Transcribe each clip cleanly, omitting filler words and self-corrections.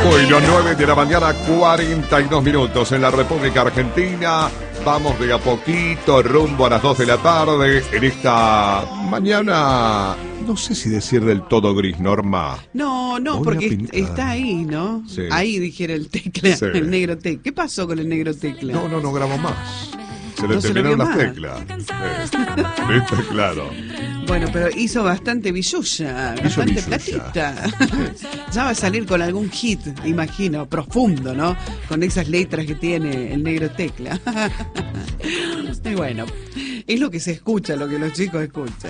Bueno, 9 de la mañana, 42 minutos en la República Argentina. Vamos de a poquito rumbo a las 2 de la tarde en esta mañana, no sé si decir del todo gris, Norma. No, porque está ahí, ¿no? Sí. Ahí dijera el Tecla, Sí. el negro Tecla. ¿Qué pasó con el negro Tecla? No grabó más. Se le No se lo terminaron vio las más. teclas. ¿Viste? Claro. Bueno, pero hizo bastante billulla, Hizo bastante billulla. platita. Ya va a salir con algún hit, imagino, profundo, ¿no? Con esas letras que tiene el negro Tecla. Y bueno, es lo que se escucha, lo que los chicos escuchan.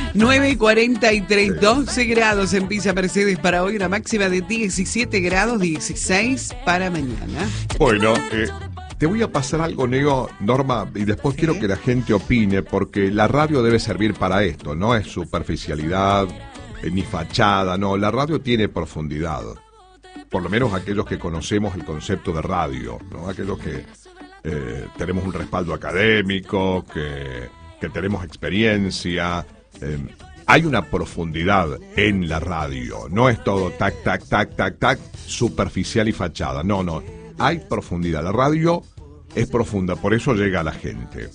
9:43, 12 grados en Villa Mercedes para hoy, una máxima de 17 grados, 16 para mañana. Bueno, te voy a pasar algo, Norma, y después ¿Sí? quiero que la gente opine, porque la radio debe servir para esto, no es superficialidad, ni fachada, no, la radio tiene profundidad. Por lo menos aquellos que conocemos el concepto de radio, ¿no? Aquellos que tenemos un respaldo académico, que tenemos experiencia. Hay una profundidad en la radio, no es todo tac, tac, tac, tac, tac, superficial y fachada, no, hay profundidad, la radio es profunda, por eso llega a la gente.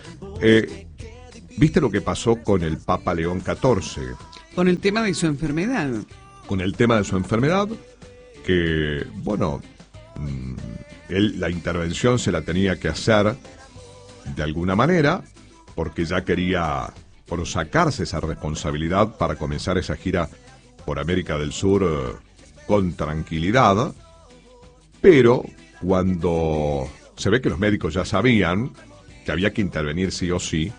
¿Viste lo que pasó con el Papa León XIV? Con el tema de su enfermedad. Con el tema de su enfermedad, que, bueno, él la intervención se la tenía que hacer de alguna manera, porque ya quería sacarse esa responsabilidad para comenzar esa gira por América del Sur con tranquilidad, pero cuando se ve que los médicos ya sabían que había que intervenir sí o sí,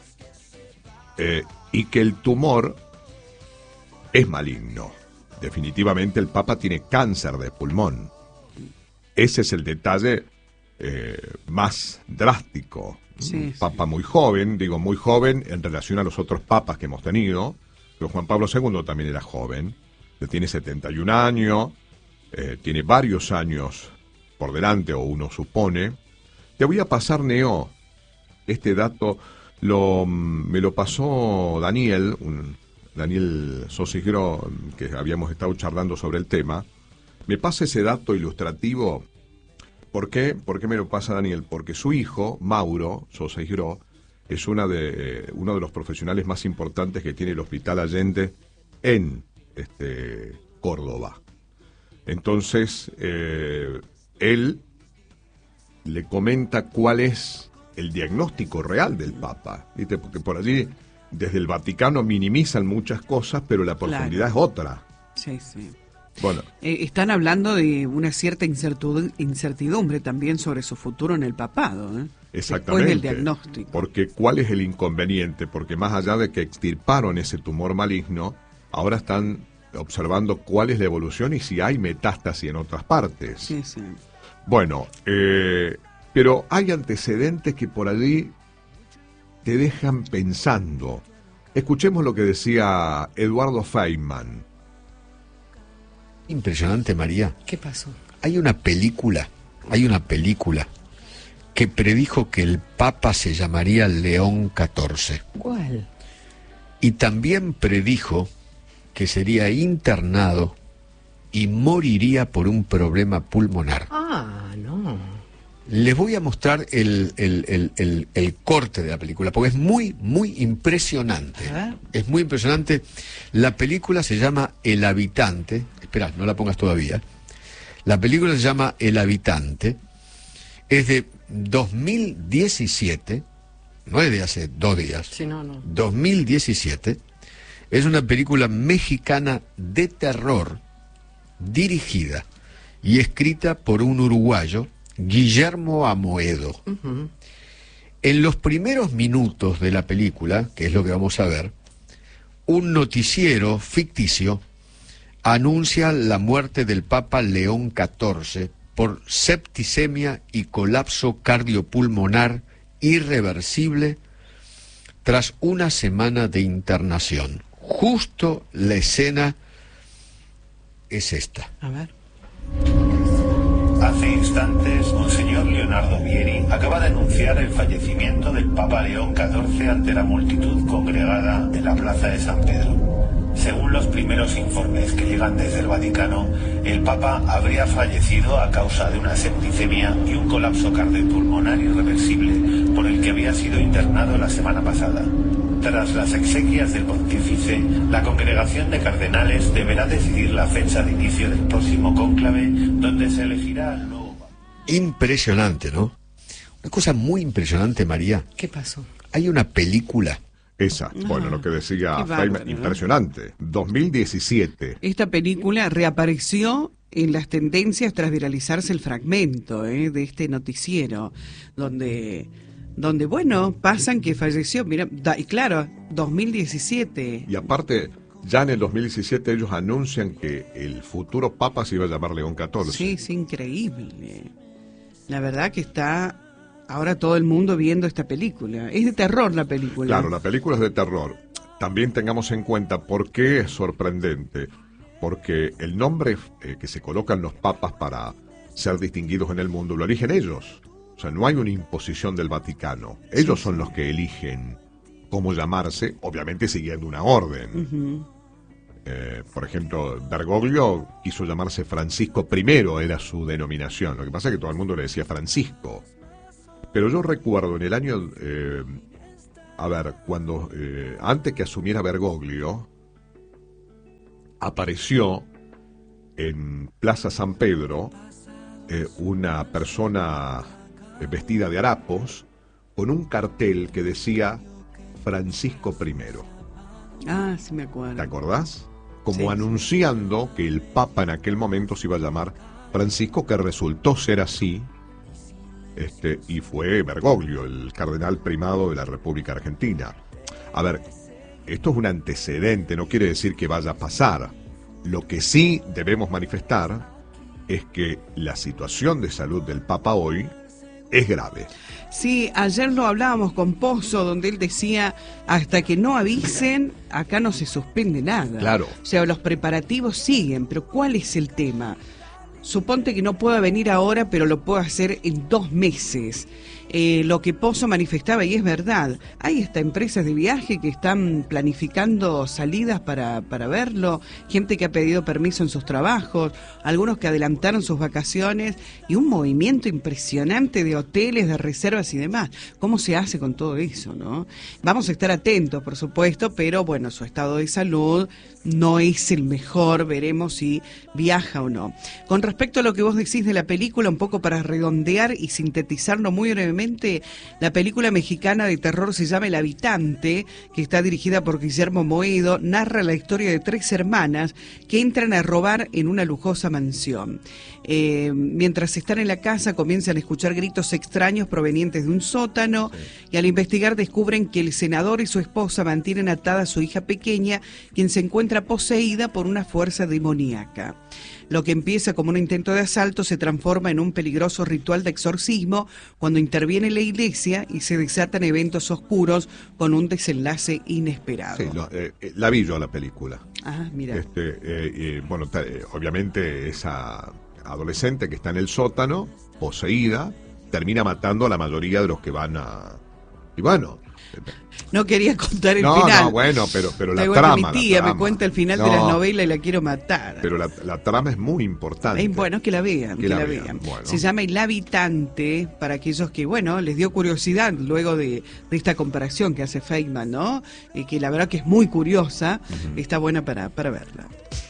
y que el tumor es maligno. Definitivamente el Papa tiene cáncer de pulmón. Ese es el detalle más drástico. Sí, Papa muy joven, digo muy joven en relación a los otros papas que hemos tenido, pero Juan Pablo II también era joven, tiene 71 años, tiene varios años por delante, o uno supone. Te voy a pasar, Neo, este dato, me lo pasó Daniel Sosigro, que habíamos estado charlando sobre el tema. Me pasa ese dato ilustrativo. ¿Por qué? ¿Por qué me lo pasa Daniel? Porque su hijo, Mauro Sosigro, es uno de los profesionales más importantes que tiene el Hospital Allende en Córdoba. Entonces, él le comenta cuál es el diagnóstico real del Papa, ¿viste? Porque por allí, desde el Vaticano, minimizan muchas cosas, pero la profundidad es otra. Sí, sí. Bueno. Están hablando de una cierta incertidumbre también sobre su futuro en el papado, ¿eh? Exactamente. Después del diagnóstico. Porque ¿cuál es el inconveniente? Porque más allá de que extirparon ese tumor maligno, ahora están observando cuál es la evolución y si hay metástasis en otras partes. Sí, sí. Bueno, pero hay antecedentes que por allí te dejan pensando. Escuchemos lo que decía Eduardo Feynman. Impresionante, María. ¿Qué pasó? Hay una película que predijo que el Papa se llamaría León XIV. ¿Cuál? Y también predijo que sería internado y moriría por un problema pulmonar. Ah, no. Les voy a mostrar el corte de la película, porque es muy, muy impresionante. A ver. Es muy impresionante. La película se llama El Habitante. Espera, no la pongas todavía. La película se llama El Habitante. Es de 2017. No es de hace 2 días. Sí, no. 2017. Es una película mexicana de terror, dirigida y escrita por un uruguayo, Guillermo Amoedo. Uh-huh. En los primeros minutos de la película, que es lo que vamos a ver, un noticiero ficticio anuncia la muerte del Papa León XIV por septicemia y colapso cardiopulmonar irreversible tras una semana de internación. Justo la escena es esta. A ver. Hace instantes, Monseñor Leonardo Vieri acaba de anunciar el fallecimiento del Papa León XIV ante la multitud congregada en la plaza de San Pedro. Según los primeros informes que llegan desde el Vaticano, el Papa habría fallecido a causa de una septicemia y un colapso cardiopulmonar irreversible por el que había sido internado la semana pasada. Tras las exequias del pontífice, la congregación de cardenales deberá decidir la fecha de inicio del próximo cónclave, donde se elegirá al nuevo Papa. Impresionante, ¿no? Una cosa muy impresionante, María. ¿Qué pasó? Hay una película. Esa, bueno, lo que decía qué Feynman, bárbaro, ¿no? Impresionante. 2017. Esta película reapareció en las tendencias tras viralizarse el fragmento de este noticiero, donde bueno, pasan que falleció, mira, y claro, 2017. Y aparte, ya en el 2017 ellos anuncian que el futuro Papa se iba a llamar León XIV. Sí, es increíble. La verdad que está ahora todo el mundo viendo esta película. Es de terror la película. Claro, la película es de terror. También tengamos en cuenta por qué es sorprendente. Porque el nombre que se colocan los papas para ser distinguidos en el mundo lo eligen ellos. O sea, no hay una imposición del Vaticano. Ellos son los que eligen cómo llamarse, obviamente siguiendo una orden. Ujú. Por ejemplo, Bergoglio quiso llamarse Francisco I, era su denominación. Lo que pasa es que todo el mundo le decía Francisco. Pero yo recuerdo en el año, cuando antes que asumiera Bergoglio, apareció en Plaza San Pedro una persona vestida de harapos con un cartel que decía Francisco I. Ah, sí me acuerdo. ¿Te acordás? Como Sí, anunciando que el Papa en aquel momento se iba a llamar Francisco, que resultó ser así. Y fue Bergoglio, el cardenal primado de la República Argentina. A ver, esto es un antecedente, no quiere decir que vaya a pasar. Lo que sí debemos manifestar es que la situación de salud del Papa hoy es grave. Sí, ayer lo hablábamos con Pozo, donde él decía, hasta que no avisen, acá no se suspende nada. Claro. O sea, los preparativos siguen, pero ¿cuál es el tema? Suponte que no pueda venir ahora, pero lo puedo hacer en 2 meses. Lo que Pozo manifestaba, y es verdad, hay hasta empresas de viaje que están planificando salidas para verlo, gente que ha pedido permiso en sus trabajos, algunos que adelantaron sus vacaciones, y un movimiento impresionante de hoteles, de reservas y demás. ¿Cómo se hace con todo eso, no? Vamos a estar atentos, por supuesto, pero bueno, su estado de salud no es el mejor, veremos si viaja o no. Con respecto a lo que vos decís de la película, un poco para redondear y sintetizarlo muy brevemente, la película mexicana de terror se llama El Habitante, que está dirigida por Guillermo Moedo, narra la historia de 3 hermanas que entran a robar en una lujosa mansión. Mientras están en la casa comienzan a escuchar gritos extraños provenientes de un sótano, y al investigar descubren que el senador y su esposa mantienen atada a su hija pequeña, quien se encuentra poseída por una fuerza demoníaca. Lo que empieza como un intento de asalto se transforma en un peligroso ritual de exorcismo cuando interviene la iglesia y se desatan eventos oscuros con un desenlace inesperado. Sí, la vi yo la película. Ah, mira. Obviamente esa adolescente que está en el sótano, poseída, termina matando a la mayoría de los que van a... Y bueno... No quería contar el final. No, bueno, pero la Igual que trama... mi tía la trama. me cuenta el final de las novelas y la quiero matar. Pero la trama es muy importante. Bueno, que la vean, que la vean. Bueno. Se llama El Habitante, para aquellos que, bueno, les dio curiosidad luego de esta comparación que hace Feynman, ¿no? Que la verdad que es muy curiosa, está buena para verla.